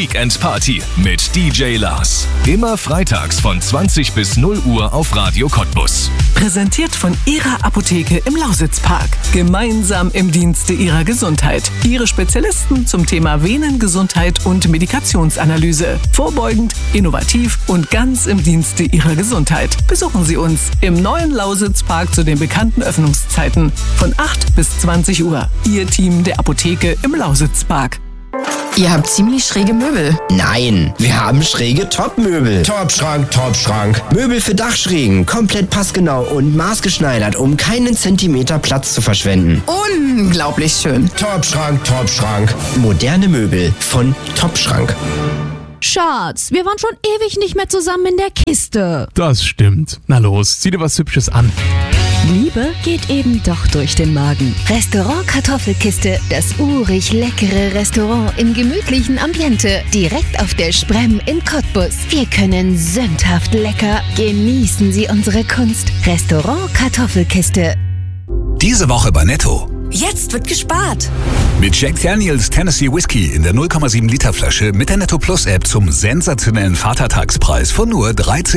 Weekend Party mit DJ Lars. Immer freitags von 20 bis 0 Uhr auf Radio Cottbus. Präsentiert von Ihrer Apotheke im Lausitzpark. Gemeinsam im Dienste Ihrer Gesundheit. Ihre Spezialisten zum Thema Venengesundheit und Medikationsanalyse. Vorbeugend, innovativ und ganz im Dienste Ihrer Gesundheit. Besuchen Sie uns im neuen Lausitzpark zu den bekannten Öffnungszeiten von 8 bis 20 Uhr. Ihr Team der Apotheke im Lausitzpark. Ihr habt ziemlich schräge Möbel. Nein, wir haben schräge Topmöbel. Topschrank, Topschrank. Möbel für Dachschrägen, komplett passgenau und maßgeschneidert, um keinen Zentimeter Platz zu verschwenden. Unglaublich schön. Topschrank, Topschrank. Moderne Möbel von Topschrank. Schatz, wir waren schon ewig nicht mehr zusammen in der Kiste. Das stimmt. Na los, zieh dir was Hübsches an. Liebe geht eben doch durch den Magen. Restaurant Kartoffelkiste, das urig leckere Restaurant im gemütlichen Ambiente, direkt auf der Sprem in Cottbus. Wir können sündhaft lecker. Genießen Sie unsere Kunst. Restaurant Kartoffelkiste. Diese Woche bei Netto. Jetzt wird gespart. Mit Jack Daniels Tennessee Whiskey in der 0,7 Liter Flasche mit der Netto Plus App zum sensationellen Vatertagspreis von nur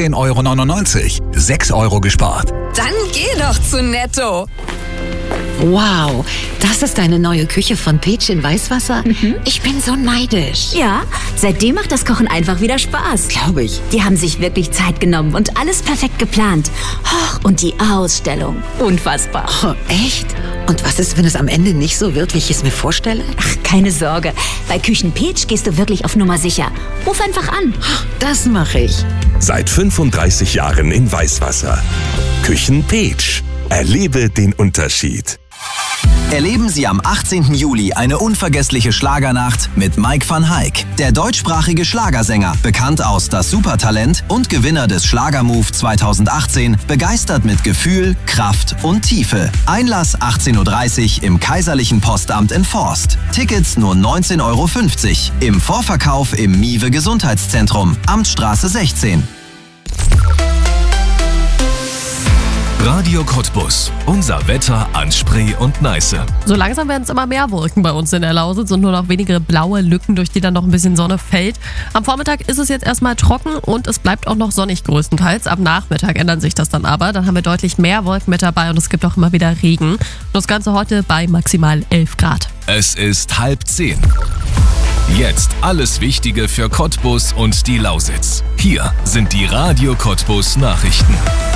13,99 €. 6 € gespart. Dann geh doch zu Netto. Wow, das ist eine neue Küche von Peach in Weißwasser? Ich bin so neidisch. Ja, seitdem macht das Kochen einfach wieder Spaß. Glaube ich. Die haben sich wirklich Zeit genommen und alles perfekt geplant. Und die Ausstellung, unfassbar. Oh, echt? Und was ist, wenn es am Ende nicht so wird, wie ich es mir vorstelle? Ach, keine Sorge. Bei Küchen Peach gehst du wirklich auf Nummer sicher. Ruf einfach an. Das mache ich. Seit 35 Jahren in Weißwasser. Küchen Peach. Erlebe den Unterschied. Erleben Sie am 18. Juli eine unvergessliche Schlagernacht mit Mike van Hayk. Der deutschsprachige Schlagersänger, bekannt aus Das Supertalent und Gewinner des Schlagermove 2018, begeistert mit Gefühl, Kraft und Tiefe. Einlass 18:30 Uhr im Kaiserlichen Postamt in Forst. Tickets nur 19,50 €. Im Vorverkauf im Miwe Gesundheitszentrum, Amtsstraße 16. Radio Cottbus. Unser Wetter an Spree und Neiße. So langsam werden es immer mehr Wolken bei uns in der Lausitz und nur noch wenige blaue Lücken, durch die dann noch ein bisschen Sonne fällt. Am Vormittag ist es jetzt erstmal trocken und es bleibt auch noch sonnig größtenteils. Am Nachmittag ändert sich das dann aber. Dann haben wir deutlich mehr Wolken mit dabei und es gibt auch immer wieder Regen. Und das Ganze heute bei maximal 11 Grad. Es ist 9:30. Jetzt alles Wichtige für Cottbus und die Lausitz. Hier sind die Radio Cottbus Nachrichten.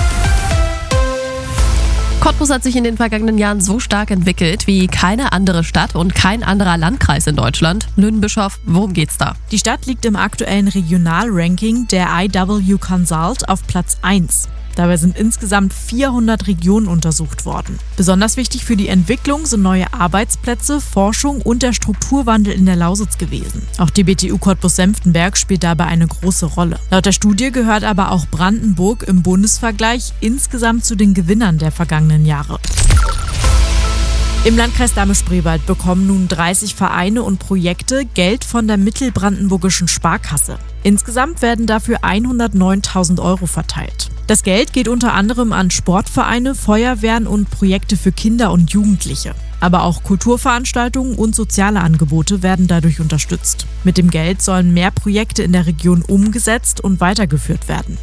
Cottbus hat sich in den vergangenen Jahren so stark entwickelt wie keine andere Stadt und kein anderer Landkreis in Deutschland. Lünen-Bischof, worum geht's da? Die Stadt liegt im aktuellen Regionalranking der IW Consult auf Platz 1. Dabei sind insgesamt 400 Regionen untersucht worden. Besonders wichtig für die Entwicklung sind neue Arbeitsplätze, Forschung und der Strukturwandel in der Lausitz gewesen. Auch die BTU Cottbus-Senftenberg spielt dabei eine große Rolle. Laut der Studie gehört aber auch Brandenburg im Bundesvergleich insgesamt zu den Gewinnern der vergangenen Jahre. Im Landkreis Dahme-Spreewald bekommen nun 30 Vereine und Projekte Geld von der Mittelbrandenburgischen Sparkasse. Insgesamt werden dafür 109.000 € verteilt. Das Geld geht unter anderem an Sportvereine, Feuerwehren und Projekte für Kinder und Jugendliche. Aber auch Kulturveranstaltungen und soziale Angebote werden dadurch unterstützt. Mit dem Geld sollen mehr Projekte in der Region umgesetzt und weitergeführt werden.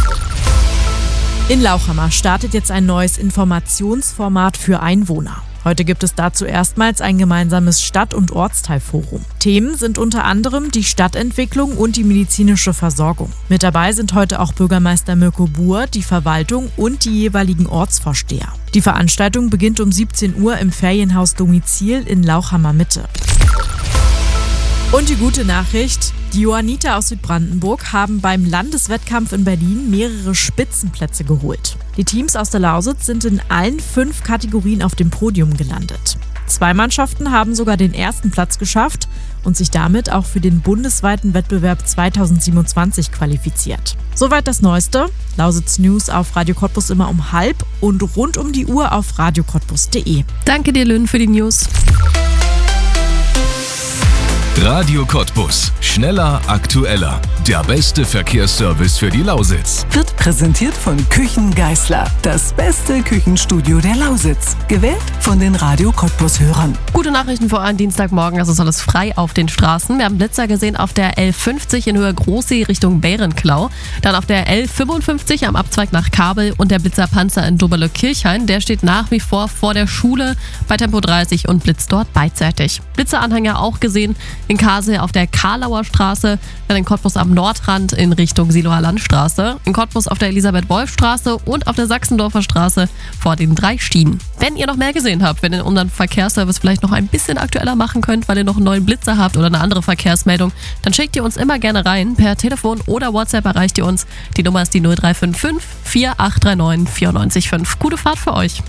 In Lauchhammer startet jetzt ein neues Informationsformat für Einwohner. Heute gibt es dazu erstmals ein gemeinsames Stadt- und Ortsteilforum. Themen sind unter anderem die Stadtentwicklung und die medizinische Versorgung. Mit dabei sind heute auch Bürgermeister Mirko Buhr, die Verwaltung und die jeweiligen Ortsvorsteher. Die Veranstaltung beginnt um 17 Uhr im Ferienhaus Domizil in Lauchhammer Mitte. Und die gute Nachricht, die Johanniter aus Südbrandenburg haben beim Landeswettkampf in Berlin mehrere Spitzenplätze geholt. Die Teams aus der Lausitz sind in allen 5 Kategorien auf dem Podium gelandet. 2 Mannschaften haben sogar den ersten Platz geschafft und sich damit auch für den bundesweiten Wettbewerb 2027 qualifiziert. Soweit das Neueste. Lausitz News auf Radio Cottbus immer um 12:30 und rund um die Uhr auf radiocottbus.de. Danke dir, Lynn, für die News. Radio Cottbus. Schneller, aktueller. Der beste Verkehrsservice für die Lausitz. Wird präsentiert von Küchen Geisler. Das beste Küchenstudio der Lausitz. Gewählt von den Radio Cottbus-Hörern. Gute Nachrichten für euren Dienstagmorgen. Es ist alles frei auf den Straßen. Wir haben Blitzer gesehen auf der L50 in Höhe Großsee Richtung Bärenklau. Dann auf der L55 am Abzweig nach Kabel und der Blitzerpanzer in Doberle-Kirchhain. Der steht nach wie vor der Schule bei Tempo 30 und blitzt dort beidseitig. Blitzeranhänger auch gesehen in Kassel auf der Karlauer Straße, dann in Cottbus am Nordrand in Richtung Siloer Landstraße, in Cottbus auf der Elisabeth-Wolf-Straße und auf der Sachsendorfer Straße vor den 3 Stien. Wenn ihr noch mehr gesehen habt, wenn ihr unseren Verkehrsservice vielleicht noch ein bisschen aktueller machen könnt, weil ihr noch einen neuen Blitzer habt oder eine andere Verkehrsmeldung, dann schickt ihr uns immer gerne rein. Per Telefon oder WhatsApp erreicht ihr uns. Die Nummer ist die 0355 4839 945. Gute Fahrt für euch.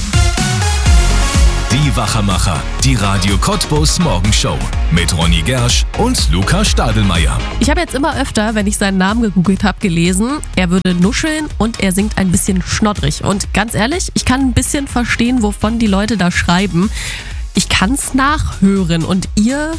Die Wachermacher, die Radio Cottbus Morgenshow mit Ronny Gersch und Luca Stadelmeier. Ich habe jetzt immer öfter, wenn ich seinen Namen gegoogelt habe, gelesen, er würde nuscheln und er singt ein bisschen schnoddrig. Und ganz ehrlich, ich kann ein bisschen verstehen, wovon die Leute da schreiben. Ich kann es nachhören und ihr